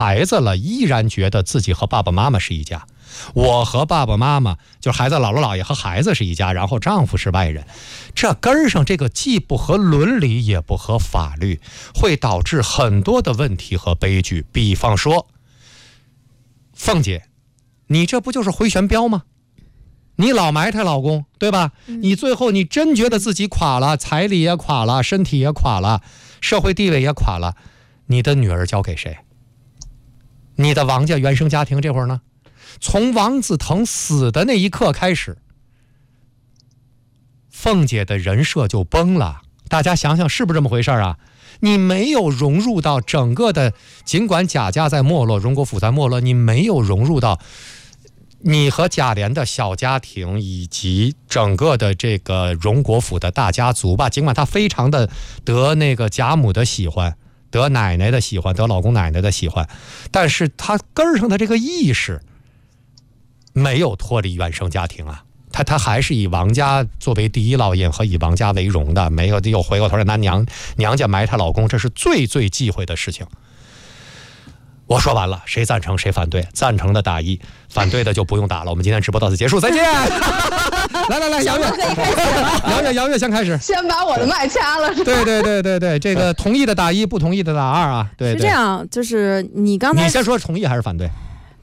孩子了，依然觉得自己和爸爸妈妈是一家。我和爸爸妈妈，就是孩子姥姥姥爷和孩子是一家，然后丈夫是外人，这根儿上这个既不合伦理也不合法律，会导致很多的问题和悲剧。比方说，凤姐，你这不就是回旋镖吗？你老埋汰老公，对吧？你最后你真觉得自己垮了，彩礼也垮了，身体也垮了，社会地位也垮了，你的女儿交给谁？你的王家原生家庭这会儿呢？从王子腾死的那一刻开始，凤姐的人设就崩了。大家想想是不是这么回事啊？你没有融入到整个的，尽管贾家在没落，荣国府在没落，你没有融入到你和贾琏的小家庭以及整个的这个荣国府的大家族吧。尽管他非常的得那个贾母的喜欢，得奶奶的喜欢，得老公奶奶的喜欢，但是他根儿上的这个意识没有脱离原生家庭啊，他还是以王家作为第一烙印和以王家为荣的，没有又回过头来拿娘家埋汰老公，这是最最忌讳的事情。我说完了，谁赞成谁反对？赞成的打1，反对的就不用打了。我们今天直播到此结束，再见。来，杨月，杨月先开始， 先把我的麦掐了。 对，这个同意的打1，不同意的打2啊。对， 是这样，就是你刚才你先说同意还是反对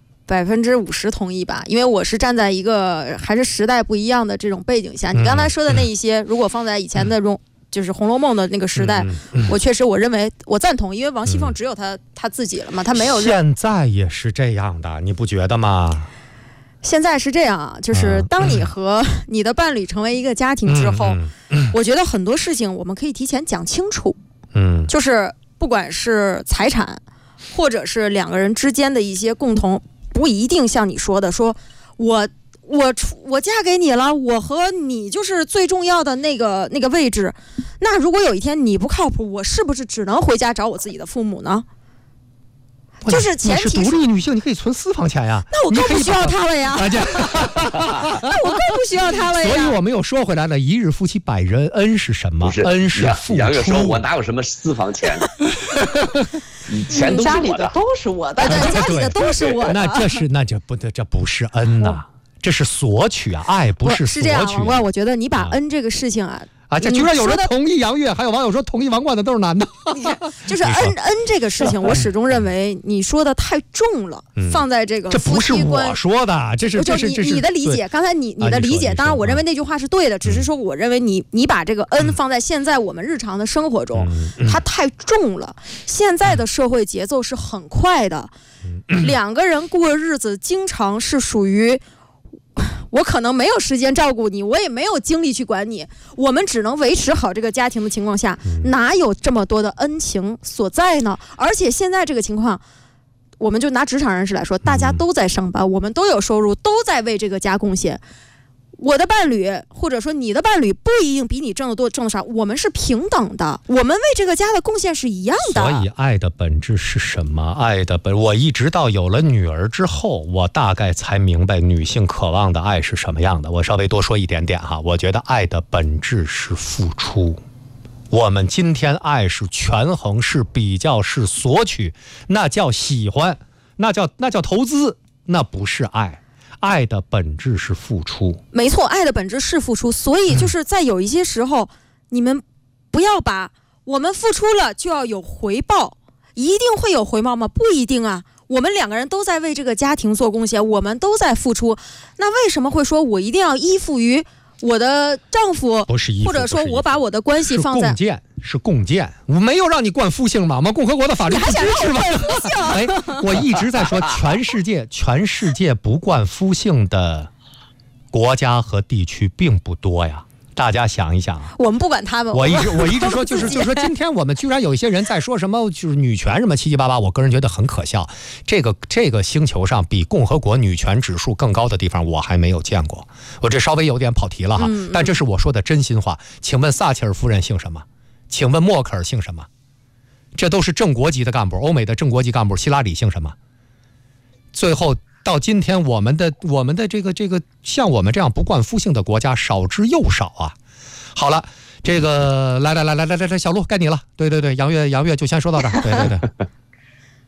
？50%同意吧，因为我是站在一个还是时代不一样的这种背景下。你刚才说的那一些，如果放在以前的就是《红楼梦》的那个时代，我确实我认为我赞同，因为王熙凤只有她自己了嘛，她没有。 现在也是这样的，你不觉得吗？ 现在是这样啊，就是当你和你的伴侣成为一个家庭之后，我觉得很多事情我们可以提前讲清楚。就是不管是财产，或者是两个人之间的一些共同。不一定像你说的，说我嫁给你了，我和你就是最重要的那个位置。那如果有一天你不靠谱，我是不是只能回家找我自己的父母呢？就是前提是你是独立女性，你可以存私房钱呀。 那我更不需要他了呀。那我更不需要他了呀。 所以我们又说回来了，一日夫妻百日恩是什么？恩是付出。 杨月说：“我哪有什么私房钱？钱都是我的， 家里的都是我的， 家里的都是我的。 这不是恩呐，这是索取啊，爱不是索取。是这样，我觉得你把恩这个事情啊， 这居然有人同意杨月，还有网友说同意王冠的都是男的。 就是恩这个事情，我始终认为你说的太重了，放在这个这不是我说的，这是你的理解。刚才你的理解，当然我认为那句话是对的，只是说我认为你把这个恩放在现在我们日常的生活中，它太重了。现在的社会节奏是很快的，两个人过日子经常是属于。我可能没有时间照顾你，我也没有精力去管你，我们只能维持好这个家庭的情况下，哪有这么多的恩情所在呢？而且现在这个情况，我们就拿职场人士来说，大家都在上班，我们都有收入，都在为这个家贡献。我的伴侣或者说你的伴侣不一定比你挣得多挣得少，我们是平等的，我们为这个家的贡献是一样的。 所以爱的本质是什么？我一直到有了女儿之后，我大概才明白女性渴望的爱是什么样的。我稍微多说一点点哈，我觉得爱的本质是付出。我们今天爱是权衡，是比较，是索取，那叫喜欢，那叫投资，那不是爱。爱的本质是付出， 没错，爱的本质是付出。所以就是在有一些时候，你们不要把我们付出了就要有回报，一定会有回报吗？不一定啊。我们两个人都在为这个家庭做贡献，我们都在付出，那为什么会说我一定要依附于我的丈夫？ 不是依附， 或者说我把我的关系放在是共建，我没有让你冠夫姓吗？我们共和国的法律不支持吗？我一直在说，全世界不冠夫姓的国家和地区并不多呀。大家想一想， 我们不管他们。 我一直说，就是说，今天我们居然有一些人在说什么就是女权什么七七八八，我个人觉得很可笑。这个星球上比共和国女权指数更高的地方，我还没有见过。我这稍微有点跑题了哈，但这是我说的真心话。请问撒切尔夫人姓什么？请问默克尔姓什么？这都是正国级的干部，欧美的正国级干部。希拉里姓什么？最后到今天，我们的这个像我们这样不冠夫姓的国家少之又少啊。好了，这个来，小陆该你了。对，杨月就先说到这儿。对。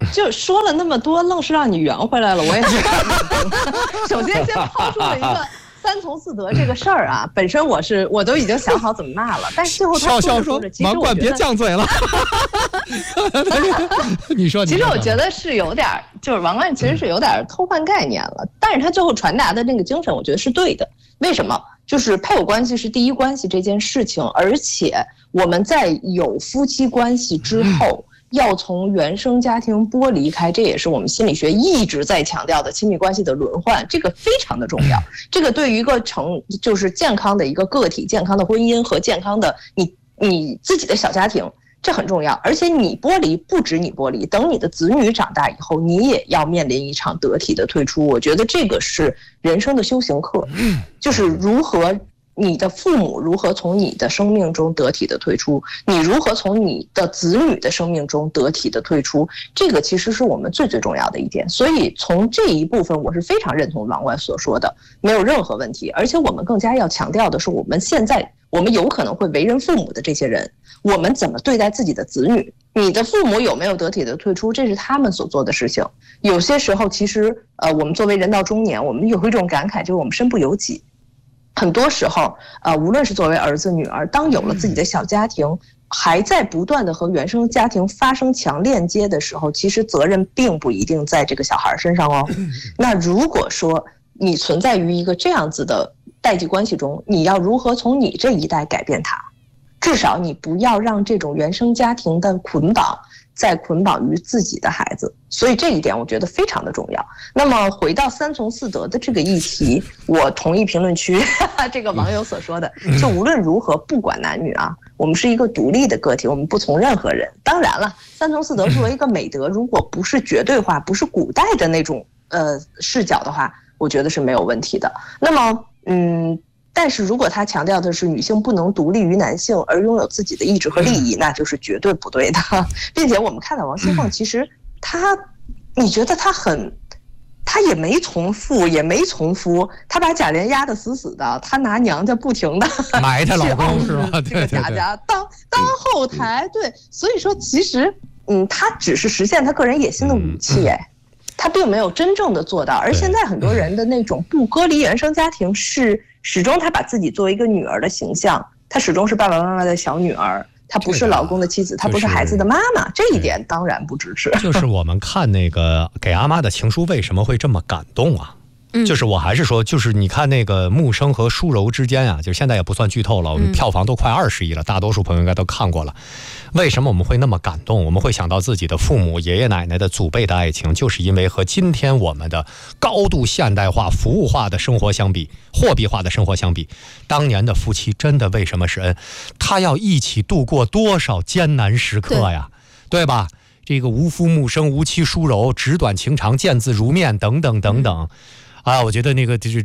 就说了那么多，愣是让你圆回来了，我也是。首先抛出了一个三从四德这个事儿啊，本身我都已经想好怎么骂了，但是最后他说着，其实我觉得别犟嘴了。你说， 其实我觉得是有点，就是王冠其实是有点偷换概念了，但是他最后传达的那个精神，我觉得是对的。为什么？就是配偶关系是第一关系这件事情，而且我们在有夫妻关系之后，要从原生家庭剥离开，这也是我们心理学一直在强调的亲密关系的轮换，这个非常的重要。这个对于一个就是健康的一个个体、健康的婚姻和健康的你自己的小家庭，这很重要。而且你剥离不止你剥离，等你的子女长大以后，你也要面临一场得体的退出。我觉得这个是人生的修行课，就是如何你的父母如何从你的生命中得体的退出，你如何从你的子女的生命中得体的退出，这个其实是我们最重要的一点。所以从这一部分我是非常认同王冠所说的，没有任何问题。而且我们更加要强调的是，我们有可能会为人父母的这些人，我们怎么对待自己的子女，你的父母有没有得体的退出，这是他们所做的事情。有些时候其实我们作为人到中年，我们有一种感慨，就是我们身不由己。很多时候无论是作为儿子女儿，当有了自己的小家庭，还在不断的和原生家庭发生强链接的时候，其实责任并不一定在这个小孩身上哦。那如果说你存在于一个这样子的代际关系中，你要如何从你这一代改变它？至少你不要让这种原生家庭的捆绑再捆绑于自己的孩子，所以这一点我觉得非常的重要。那么回到三从四德的这个议题，我同意评论区这个网友所说的，就无论如何不管男女啊，我们是一个独立的个体，我们不从任何人。当然了，三从四德作为一个美德，如果不是绝对化，不是古代的那种视角的话，我觉得是没有问题的。那么但是如果他强调的是女性不能独立于男性而拥有自己的意志和利益，那就是绝对不对的。并且我们看到王熙凤，其实你觉得他也没从父也没从夫，他把贾琏压得死死的，他拿娘家不停的埋汰老公是吧？ 这个贾家当后台，对，所以说其实他只是实现他个人野心的武器，他并没有真正的做到。而现在很多人的那种不割离原生家庭，是始终他把自己作为一个女儿的形象，他始终是爸爸妈妈的小女儿，他不是老公的妻子，他不是孩子的妈妈，这一点当然不支持。 就是我们看那个给阿妈的情书为什么会这么感动啊？就是我还是说，就是你看那个木生和舒柔之间啊，就是现在也不算剧透了，我们票房都快20亿了，大多数朋友应该都看过了。为什么我们会那么感动？我们会想到自己的父母、爷爷奶奶的祖辈的爱情，就是因为和今天我们的高度现代化、服务化的生活相比，货币化的生活相比，当年的夫妻真的为什么是恩？他要一起度过多少艰难时刻呀，对吧？这个无夫木生，无妻舒柔，纸短情长，见字如面，等等等等。我觉得那个就是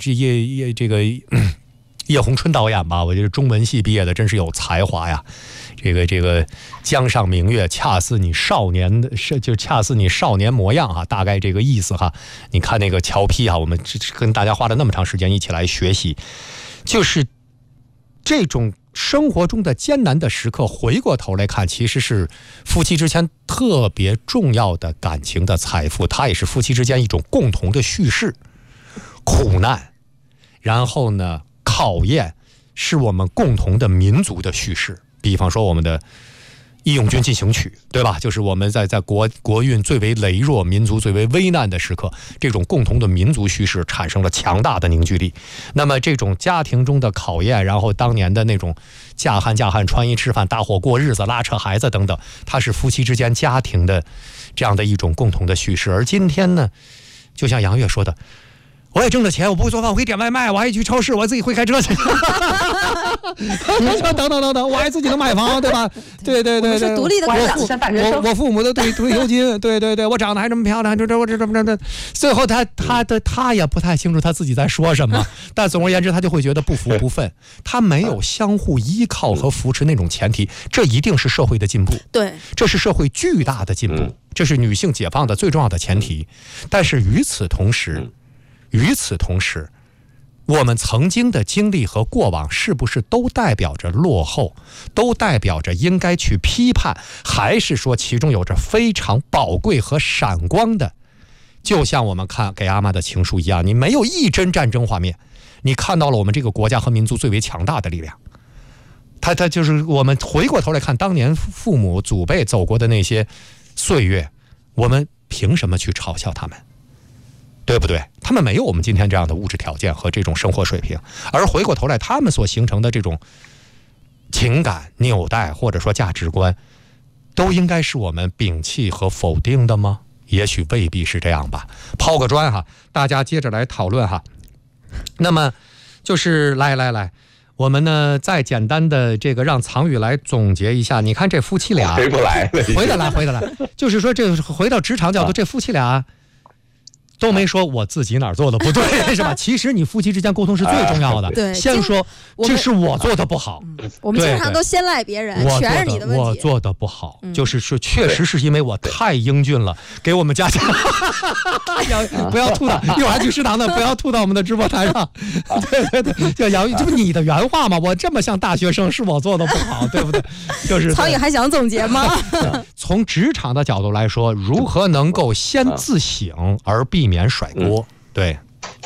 叶红春导演吧，我觉得中文系毕业的真是有才华呀。这个江上明月，恰似你少年模样哈，大概这个意思哈。你看那个乔批哈，我们跟大家花了那么长时间一起来学习，就是这种生活中的艰难的时刻，回过头来看，其实是夫妻之间特别重要的感情的财富，它也是夫妻之间一种共同的叙事。苦难，然后呢，考验，是我们共同的民族的叙事。比方说我们的《义勇军进行曲》，对吧？就是我们在国运最为羸弱、民族最为危难的时刻，这种共同的民族叙事产生了强大的凝聚力。那么这种家庭中的考验，然后当年的那种嫁汉穿衣吃饭、大伙过日子、拉扯孩子等等，它是夫妻之间家庭的这样的一种共同的叙事。而今天呢，就像杨越说的，我也挣了钱，我不会做饭，我可以点外卖，我还去超市，我自己会开车去。等，我还自己能买房，对吧？对， 我是独立的我父母的退休金，对，我长得还这么漂亮，我这么，最后他也不太清楚他自己在说什么，但总而言之，他就会觉得不服不忿，他没有相互依靠和扶持那种前提，这一定是社会的进步， 对， 这是社会巨大的进步，这是女性解放的最重要的前提。但是与此同时， 我们曾经的经历和过往是不是都代表着落后，都代表着应该去批判，还是说其中有着非常宝贵和闪光的？就像我们看给阿妈的情书一样，你没有一帧战争画面，你看到了我们这个国家和民族最为强大的力量。他就是我们回过头来看当年父母祖辈走过的那些岁月，我们凭什么去嘲笑他们？对不对？他们没有我们今天这样的物质条件和这种生活水平，而回过头来他们所形成的这种情感纽带或者说价值观，都应该是我们摒弃和否定的吗？也许未必是这样吧。抛个砖哈，大家接着来讨论哈。那么就是来，我们呢再简单的这个让藏宇来总结一下。你看这夫妻俩回不来了， 回得来，就是说这回到职场角度，这夫妻俩都没说我自己哪儿做的不对，是吧？其实你夫妻之间沟通是最重要的。 对， 先说这是我做的不好。 我们经常都先赖别人，全是你的问题。 我做的不好，就是说确实是因为我太英俊了，给我们家不要吐到，一会儿还去食堂呢，不要吐到我们的直播台上。对，叫杨玉，这不你的原话吗？我这么像大学生，是我做的不好，对不对？就是曹宇还想总结吗？ 从职场的角度来说，如何能够先自省而避免甩锅？对，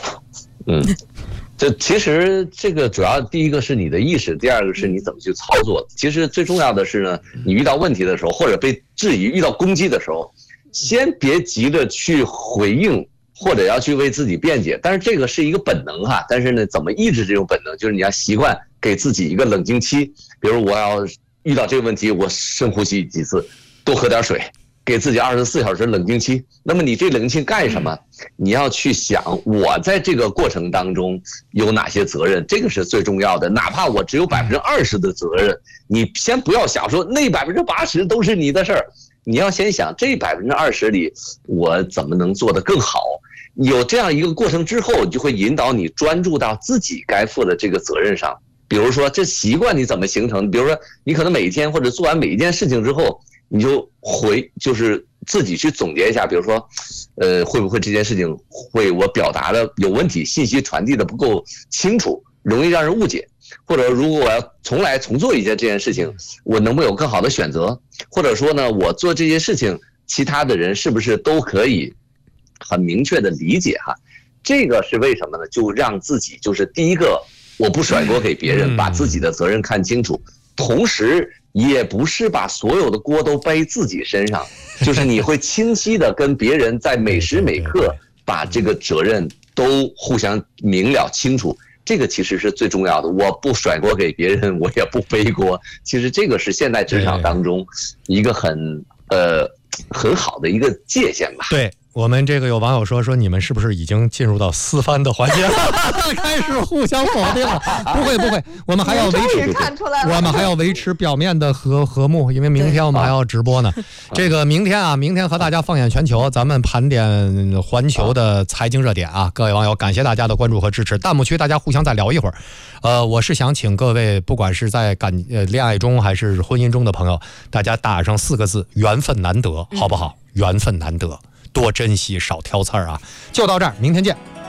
这其实这个主要第一个是你的意识，第二个是你怎么去操作。其实最重要的是呢，你遇到问题的时候，或者被质疑、遇到攻击的时候，先别急着去回应，或者要去为自己辩解。但是这个是一个本能哈，但是呢，怎么抑制这种本能？就是你要习惯给自己一个冷静期，比如我要遇到这个问题，我深呼吸几次，多喝点水。给自己24小时冷静期。那么你这冷静期干什么？你要去想我在这个过程当中有哪些责任，这个是最重要的。哪怕我只有20%的责任，你先不要想说那80%都是你的事儿，你要先想这20%里我怎么能做得更好。有这样一个过程之后，就会引导你专注到自己该负的这个责任上。比如说这习惯你怎么形成？比如说你可能每一天或者做完每一件事情之后，你就是自己去总结一下，比如说，会不会这件事情我表达的有问题，信息传递的不够清楚，容易让人误解，或者如果我要重做一件这件事情，我能不能有更好的选择？或者说呢，我做这些事情，其他的人是不是都可以很明确的理解哈？这个是为什么呢？就让自己就是第一个，我不甩锅给别人，把自己的责任看清楚，同时也不是把所有的锅都背自己身上，就是你会清晰的跟别人在每时每刻把这个责任都互相明了清楚，这个其实是最重要的。我不甩锅给别人，我也不背锅，其实这个是现在职场当中一个很好的一个界限吧。 对。我们这个有网友说你们是不是已经进入到私翻的环节了？开始互相否定了。不会，我们还要维持表面的和睦，因为明天我们还要直播呢。这个明天和大家放眼全球，咱们盘点环球的财经热点啊。各位网友，感谢大家的关注和支持。弹幕区大家互相再聊一会儿。我是想请各位，不管是在恋爱中还是婚姻中的朋友，大家打上4个字：缘分难得，好不好？缘分难得。多珍惜，少挑刺儿啊！就到这儿，明天见。